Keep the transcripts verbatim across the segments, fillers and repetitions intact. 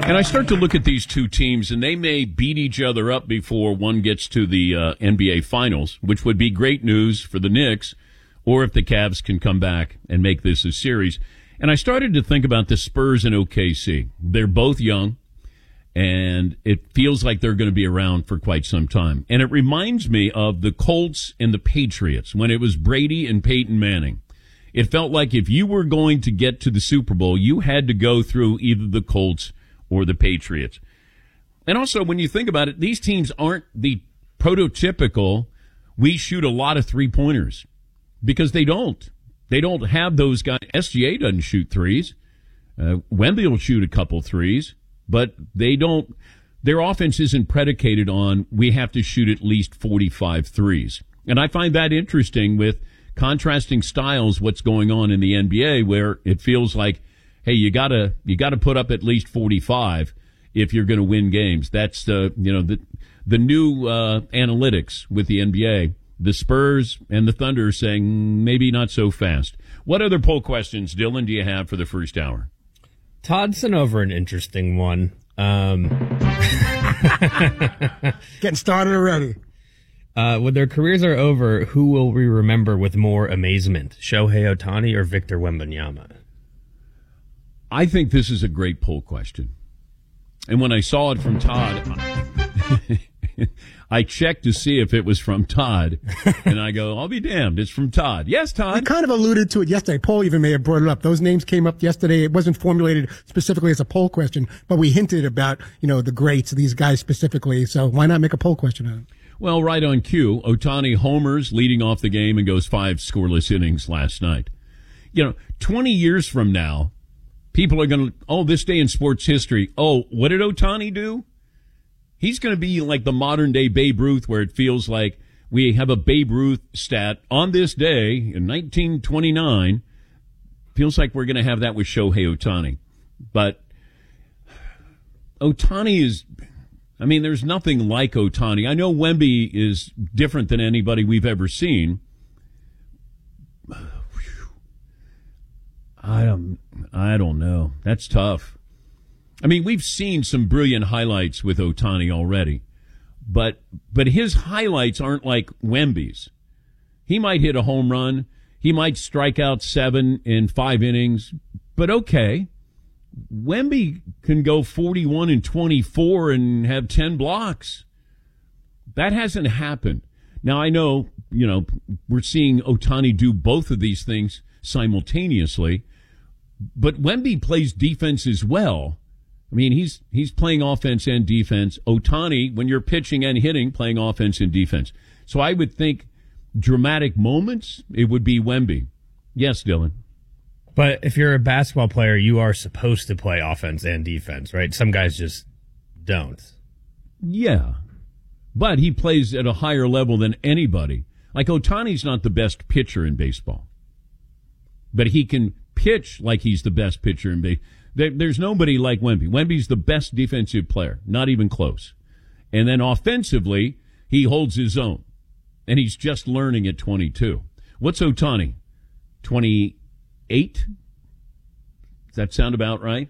And I start to look at these two teams, and they may beat each other up before one gets to the uh, N B A Finals, which would be great news for the Knicks, or if the Cavs can come back and make this a series. And I started to think about the Spurs and O K C. They're both young, and it feels like they're going to be around for quite some time. And it reminds me of the Colts and the Patriots when it was Brady and Peyton Manning. It felt like if you were going to get to the Super Bowl, you had to go through either the Colts or the Patriots. And also, when you think about it, these teams aren't the prototypical, we shoot a lot of three-pointers, because they don't. They don't have those guys. S G A doesn't shoot threes. Uh, Wemby will shoot a couple threes, but they don't. Their offense isn't predicated on we have to shoot at least forty-five threes. And I find that interesting with contrasting styles, what's going on in the N B A, where it feels like, hey, you gotta you gotta put up at least forty-five if you're going to win games. That's uh, you know the the new uh, analytics with the N B A. The Spurs and the Thunder are saying maybe not so fast. What other poll questions, Dylan, do you have for the first hour? Todd sent over an interesting one. Um, Getting started already. Uh, when their careers are over, who will we remember with more amazement? Shohei Ohtani or Victor Wembanyama? I think this is a great poll question. And when I saw it from Todd, I checked to see if it was from Todd. And I go, I'll be damned. It's from Todd. Yes, Todd. We kind of alluded to it yesterday. Paul even may have brought it up. Those names came up yesterday. It wasn't formulated specifically as a poll question, but we hinted about, you know, the greats, these guys specifically. So why not make a poll question on it? Well, right on cue, Ohtani homers leading off the game and goes five scoreless innings last night. You know, twenty years from now, people are going to, oh, this day in sports history, oh, what did Ohtani do? He's going to be like the modern-day Babe Ruth, where it feels like we have a Babe Ruth stat on this day in nineteen twenty-nine. Feels like we're going to have that with Shohei Ohtani. But Ohtani is... I mean, there's nothing like Ohtani. I know Wemby is different than anybody we've ever seen. I don't, I don't know. That's tough. I mean, we've seen some brilliant highlights with Ohtani already, but but his highlights aren't like Wemby's. He might hit a home run. He might strike out seven in five innings, but okay. Wemby can go forty-one and twenty-four and have ten blocks. That hasn't happened. Now, I know, you know, we're seeing Ohtani do both of these things simultaneously, but Wemby plays defense as well. I mean, he's he's playing offense and defense. Ohtani, when you're pitching and hitting, playing offense and defense. So I would think dramatic moments, it would be Wemby. Yes, Dylan. But if you're a basketball player, you are supposed to play offense and defense, right? Some guys just don't. Yeah. But he plays at a higher level than anybody. Like, Ohtani's not the best pitcher in baseball. But he can pitch like he's the best pitcher in baseball. There, there's nobody like Wemby. Wemby's the best defensive player, not even close. And then offensively, he holds his own. And he's just learning at twenty-two. What's Ohtani? twenty-eight? Does that sound about right?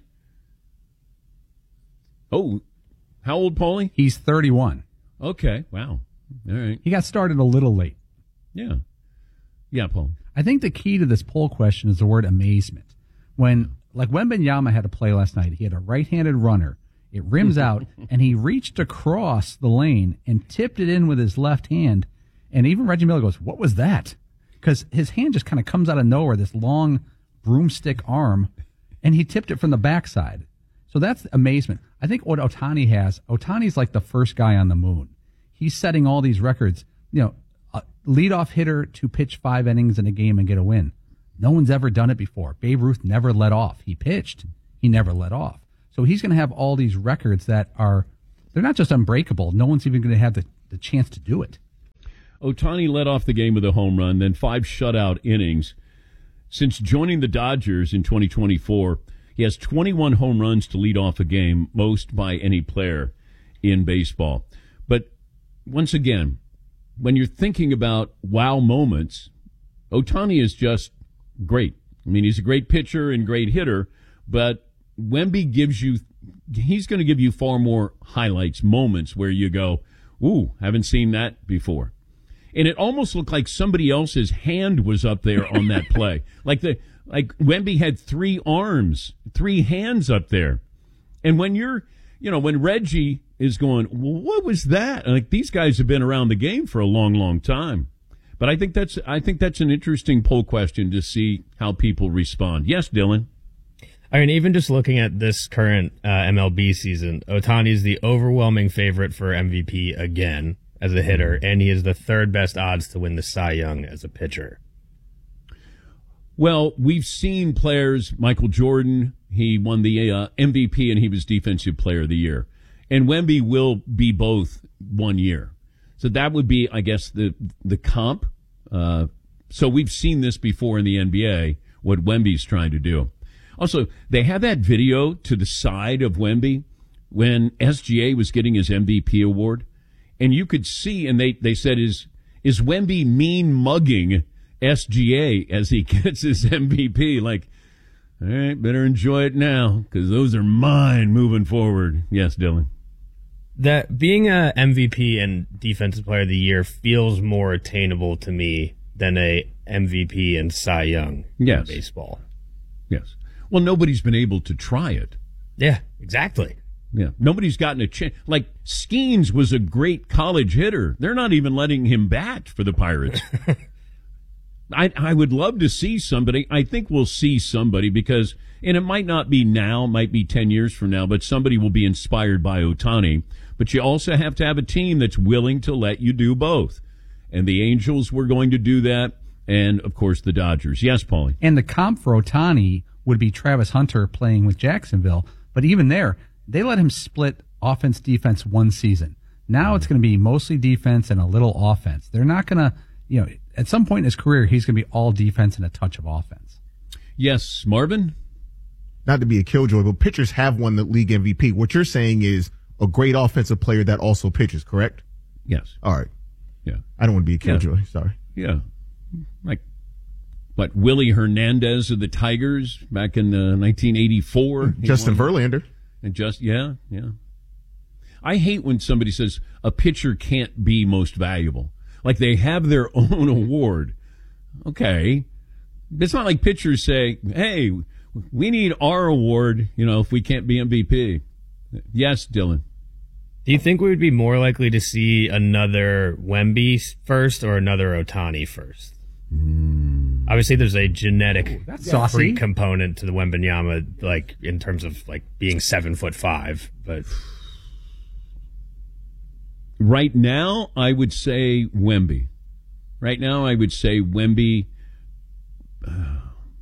Oh, how old, Paulie? He's thirty-one. Okay, wow. All right. He got started a little late. Yeah. Yeah, Paulie. I think the key to this poll question is the word amazement. When, like Wembanyama had a play last night, he had a right-handed runner. It rims out, and he reached across the lane and tipped it in with his left hand. And even Reggie Miller goes, what was that? Because his hand just kind of comes out of nowhere, this long broomstick arm, and he tipped it from the backside. So that's amazement. I think what Ohtani has, Ohtani's like the first guy on the moon. He's setting all these records. You know, a leadoff hitter to pitch five innings in a game and get a win. No one's ever done it before. Babe Ruth never let off. He pitched. He never let off. So he's going to have all these records that are, they're not just unbreakable. No one's even going to have the, the chance to do it. Ohtani led off the game with a home run, then five shutout innings. Since joining the Dodgers in twenty twenty-four, he has twenty-one home runs to lead off a game, most by any player in baseball. But once again, when you're thinking about wow moments, Ohtani is just great. I mean, he's a great pitcher and great hitter, but Wemby gives you he's going to give you far more highlights, moments where you go, ooh, haven't seen that before. And it almost looked like somebody else's hand was up there on that play. Like the like Wemby had three arms, three hands up there. And when you're, you know, when Reggie is going, well, what was that? Like, these guys have been around the game for a long, long time. But I think that's I think that's an interesting poll question to see how people respond. Yes, Dylan? I mean, even just looking at this current uh, M L B season, Ohtani's the overwhelming favorite for M V P again as a hitter, and he is the third best odds to win the Cy Young as a pitcher. Well, we've seen players, Michael Jordan, he won the uh, M V P and he was Defensive Player of the Year. And Wemby will be both one year. So that would be, I guess, the the comp. Uh, so we've seen this before in the N B A, what Wemby's trying to do. Also, they have that video to the side of Wemby when S G A was getting his M V P award. And you could see, and they, they said, is is Wemby mean mugging S G A as he gets his M V P? Like, all right, better enjoy it now, because those are mine moving forward. Yes, Dylan? That being a M V P and Defensive Player of the Year feels more attainable to me than a M V P and Cy Young yes. in baseball. Yes. Well, nobody's been able to try it. Yeah, exactly. Yeah, nobody's gotten a chance. Like, Skeens was a great college hitter. They're not even letting him bat for the Pirates. I I would love to see somebody. I think we'll see somebody because, and it might not be now, might be ten years from now, but somebody will be inspired by Ohtani. But you also have to have a team that's willing to let you do both. And the Angels were going to do that, and, of course, the Dodgers. Yes, Paulie? And the comp for Ohtani would be Travis Hunter playing with Jacksonville. But even there, they let him split offense-defense one season. Now it's going to be mostly defense and a little offense. They're not going to, you know, at some point in his career, he's going to be all defense and a touch of offense. Yes, Marvin? Not to be a killjoy, but pitchers have won the league M V P. What you're saying is a great offensive player that also pitches, correct? Yes. All right. Yeah. I don't want to be a killjoy. Yeah. Sorry. Yeah. Like, what, Willie Hernandez of the Tigers back in uh, nineteen eighty-four? Justin Verlander. And just, yeah, yeah. I hate when somebody says a pitcher can't be most valuable. Like they have their own award. Okay. It's not like pitchers say, hey, we need our award, you know, if we can't be M V P. Yes, Dylan. Do you think we would be more likely to see another Wemby first or another Ohtani first? Mm. Obviously, there's a genetic Ooh, freak component to the Wembanyama, like in terms of like being seven foot five. But right now, I would say Wemby. Right now, I would say Wemby. Uh,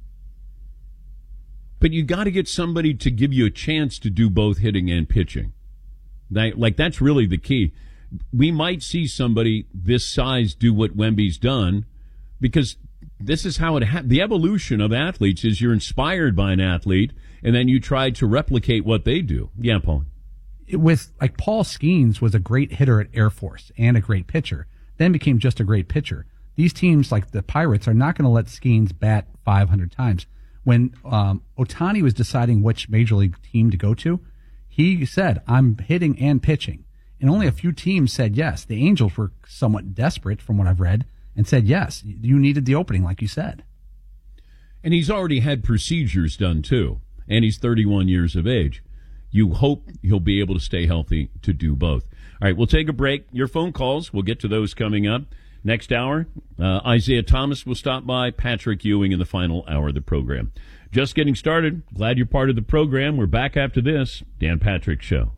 but you got to get somebody to give you a chance to do both hitting and pitching. That, like, that's really the key. We might see somebody this size do what Wemby's done because this is how it ha- the evolution of athletes is you're inspired by an athlete and then you try to replicate what they do. Yeah, Paul. With like Paul Skeens was a great hitter at Air Force and a great pitcher, then became just a great pitcher. These teams like the Pirates are not going to let Skeens bat five hundred times. When um, Ohtani was deciding which major league team to go to, he said, I'm hitting and pitching. And only a few teams said yes. The Angels were somewhat desperate, from what I've read, and said yes. You needed the opening, like you said. And he's already had procedures done, too. And he's thirty-one years of age. You hope he'll be able to stay healthy to do both. All right, we'll take a break. Your phone calls, we'll get to those coming up. Next hour, uh, Isaiah Thomas will stop by, Patrick Ewing in the final hour of the program. Just getting started. Glad you're part of the program. We're back after this. Dan Patrick Show.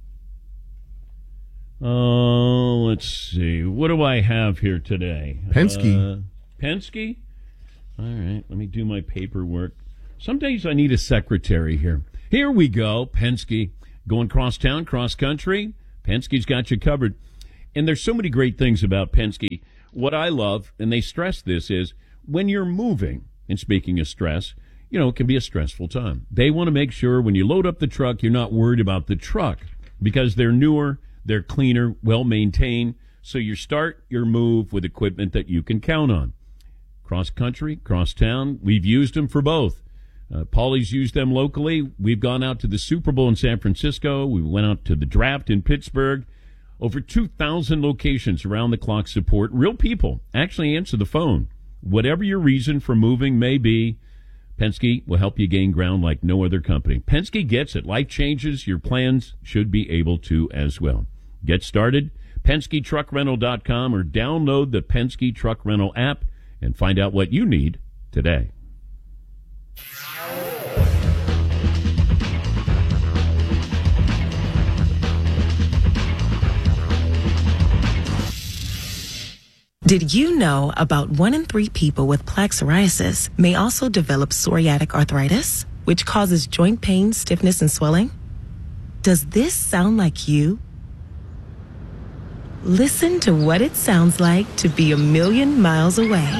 Oh, let's see. What do I have here today? Penske. Uh, Penske? All right, let me do my paperwork. Some days I need a secretary here. Here we go. Penske. Going cross town, cross country. Penske's got you covered. And there's so many great things about Penske. What I love, and they stress this, is when you're moving, and speaking of stress, you know, it can be a stressful time. They want to make sure when you load up the truck, you're not worried about the truck because they're newer, they're cleaner, well-maintained, so you start your move with equipment that you can count on. Cross country, cross town, we've used them for both. Uh, Paulie's used them locally. We've gone out to the Super Bowl in San Francisco. We went out to the draft in Pittsburgh. Over two thousand locations around the clock support. Real people actually answer the phone. Whatever your reason for moving may be, Penske will help you gain ground like no other company. Penske gets it. Life changes. Your plans should be able to as well. Get started. Penske Truck Rental dot com or download the Penske Truck Rental app and find out what you need today. Did you know about one in three people with plaque psoriasis may also develop psoriatic arthritis, which causes joint pain, stiffness, and swelling? Does this sound like you? Listen to what it sounds like to be a million miles away.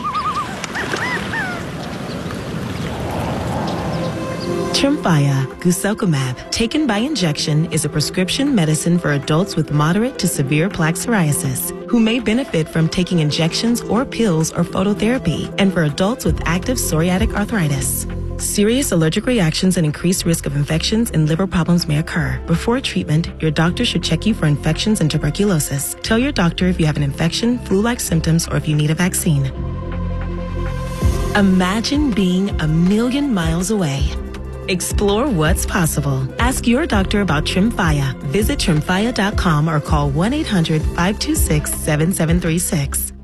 Tremfya guselkumab, taken by injection, is a prescription medicine for adults with moderate to severe plaque psoriasis who may benefit from taking injections or pills or phototherapy, and for adults with active psoriatic arthritis. Serious allergic reactions and increased risk of infections and liver problems may occur. Before treatment, your doctor should check you for infections and tuberculosis. Tell your doctor if you have an infection, flu-like symptoms, or if you need a vaccine. Imagine being a million miles away. Explore what's possible. Ask your doctor about Tremfya. Visit Tremfya dot com or call one eight hundred five two six seven seven three six.